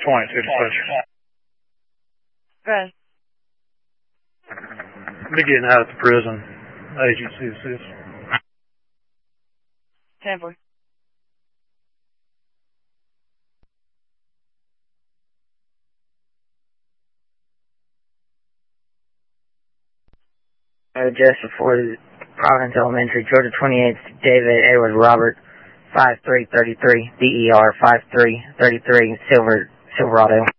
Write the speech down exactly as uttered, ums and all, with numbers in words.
twenty-two dispatch. Good. Be getting out of the prison. Agency assist. ten four. Uh, just before Providence Elementary, Georgia twenty-eighth, David Edward Robert, five three thirty-three, D E R five three thirty-three, Silver, Silverado.